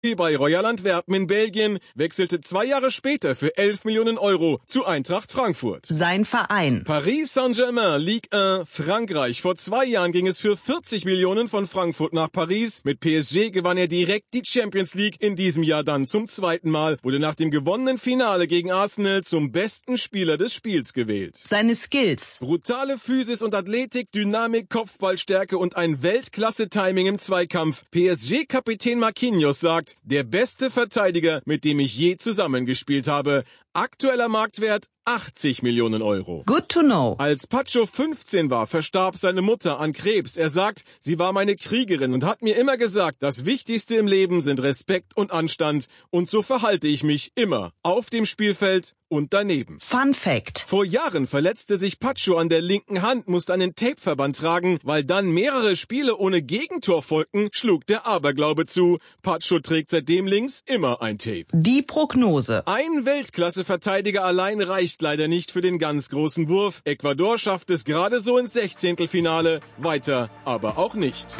bei Royal Antwerpen in Belgien, wechselte 2 Jahre später für 11 Millionen Euro zu Eintracht Frankfurt. Sein Verein. Paris Saint-Germain, Ligue 1, Frankreich. Vor 2 Jahren ging es für 40 Millionen von Frankfurt nach Paris. Mit PSG gewann er direkt die Champions League, in diesem Jahr dann zum 2. Mal, wurde nach dem gewonnenen Finale gegen Arsenal zum besten Spieler des Spiels gewählt. Seine Skills. Brutale Physis und Athletik, Dynamik, Kopfballstärke und ein Weltklasse-Timing im Zweikampf. PSG-Kapitän Marquinhos sagt, der beste Verteidiger, mit dem ich je zusammengespielt habe. Aktueller Marktwert 80 Millionen Euro. Good to know. Als Pacho 15 war, verstarb seine Mutter an Krebs. Er sagt, sie war meine Kriegerin und hat mir immer gesagt, das Wichtigste im Leben sind Respekt und Anstand. Und so verhalte ich mich immer. Auf dem Spielfeld und daneben. Fun Fact. Vor Jahren verletzte sich Pacho an der linken Hand, musste einen Tapeverband tragen. Weil dann mehrere Spiele ohne Gegentor folgten, schlug der Aberglaube zu. Pacho trägt seitdem links immer ein Tape. Die Prognose. Ein Weltklasse-Verteidiger allein reicht leider nicht für den ganz großen Wurf. Ecuador schafft es gerade so ins 16. Weiter aber auch nicht.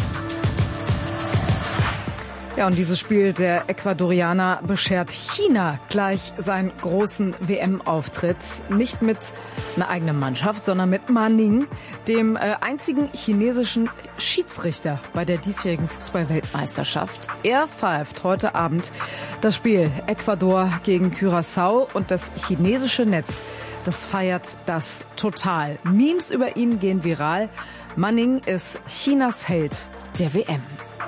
Ja, und dieses Spiel der Ecuadorianer beschert China gleich seinen großen WM-Auftritt. Nicht mit einer eigenen Mannschaft, sondern mit Ma Ning, dem einzigen chinesischen Schiedsrichter bei der diesjährigen Fußball-Weltmeisterschaft. Er pfeift heute Abend das Spiel Ecuador gegen Curaçao und das chinesische Netz, das feiert das total. Memes über ihn gehen viral. Ma Ning ist Chinas Held der WM.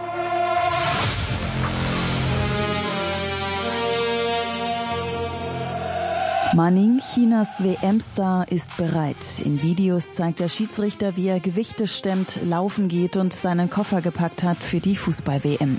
Ma Ning, Chinas WM-Star, ist bereit. In Videos zeigt der Schiedsrichter, wie er Gewichte stemmt, laufen geht und seinen Koffer gepackt hat für die Fußball-WM.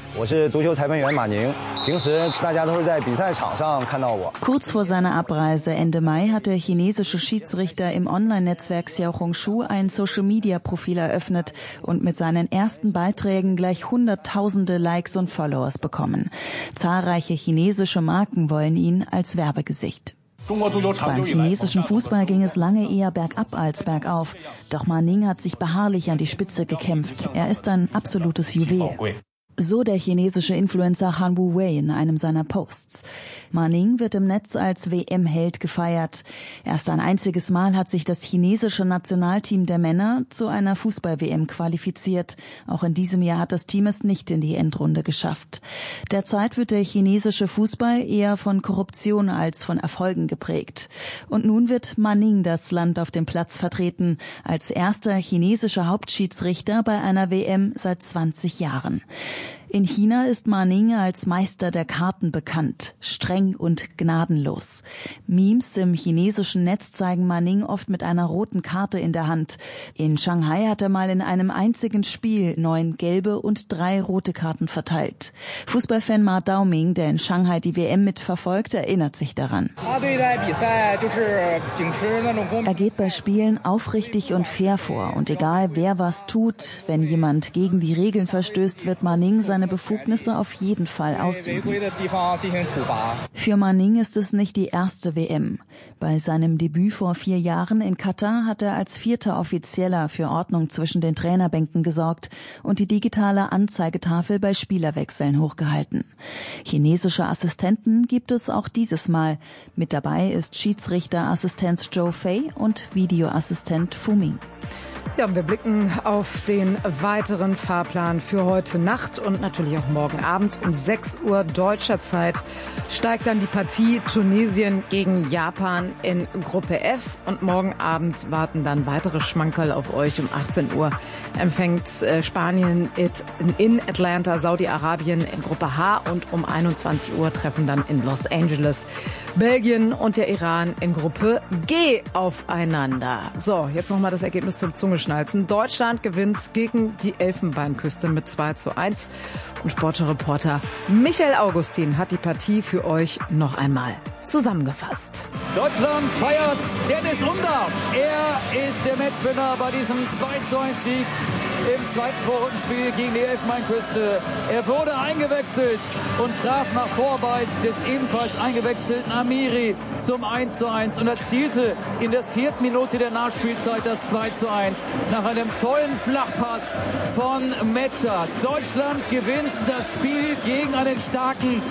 Kurz vor seiner Abreise Ende Mai hat der chinesische Schiedsrichter im Online-Netzwerk Xiaohongshu ein Social-Media-Profil eröffnet und mit seinen ersten Beiträgen gleich Hunderttausende Likes und Followers bekommen. Zahlreiche chinesische Marken wollen ihn als Werbegesicht. Beim chinesischen Fußball ging es lange eher bergab als bergauf. Doch Ma Ning hat sich beharrlich an die Spitze gekämpft. Er ist ein absolutes Juwel. So der chinesische Influencer Han Wuwei in einem seiner Posts. Ma Ning wird im Netz als WM-Held gefeiert. Erst ein einziges Mal hat sich das chinesische Nationalteam der Männer zu einer Fußball-WM qualifiziert. Auch in diesem Jahr hat das Team es nicht in die Endrunde geschafft. Derzeit wird der chinesische Fußball eher von Korruption als von Erfolgen geprägt. Und nun wird Ma Ning das Land auf dem Platz vertreten, als erster chinesischer Hauptschiedsrichter bei einer WM seit 20 Jahren. In China ist Ma Ning als Meister der Karten bekannt, streng und gnadenlos. Memes im chinesischen Netz zeigen Ma Ning oft mit einer roten Karte in der Hand. In Shanghai hat er mal in einem einzigen Spiel 9 gelbe und 3 rote Karten verteilt. Fußballfan Ma Daoming, der in Shanghai die WM mitverfolgt, erinnert sich daran. Er geht bei Spielen aufrichtig und fair vor und egal wer was tut, wenn jemand gegen die Regeln verstößt, wird Ma Ning seine Befugnisse auf jeden Fall ausüben. Für Ma Ning ist es nicht die erste WM. Bei seinem Debüt vor 4 Jahren in Katar hat er als 4. Offizieller für Ordnung zwischen den Trainerbänken gesorgt und die digitale Anzeigetafel bei Spielerwechseln hochgehalten. Chinesische Assistenten gibt es auch dieses Mal. Mit dabei ist Schiedsrichterassistenz Zhou Fei und Videoassistent Fu Ming. Ja, wir blicken auf den weiteren Fahrplan für heute Nacht und natürlich auch morgen Abend. Um 6 Uhr deutscher Zeit steigt dann die Partie Tunesien gegen Japan in Gruppe F. Und morgen Abend warten dann weitere Schmankerl auf euch. Um 18 Uhr empfängt Spanien in Atlanta Saudi-Arabien in Gruppe H. Und um 21 Uhr treffen dann in Los Angeles Belgien und der Iran in Gruppe G aufeinander. So, jetzt nochmal das Ergebnis zum Zungeschnalzen. Deutschland gewinnt gegen die Elfenbeinküste mit 2:1. Und Sportreporter Michael Augustin hat die Partie für euch noch einmal zusammengefasst. Deutschland feiert Dennis Undaff. Er ist der Matchwinner bei diesem 2:1-Sieg im zweiten Vorrundenspiel gegen die Elfenbeinküste. Er wurde eingewechselt und traf nach Vorarbeit des ebenfalls eingewechselten Amiri zum 1:1 und erzielte in der 4. Minute der Nachspielzeit das 2:1 nach einem tollen Flachpass von Metscher. Deutschland gewinnt das Spiel gegen einen starken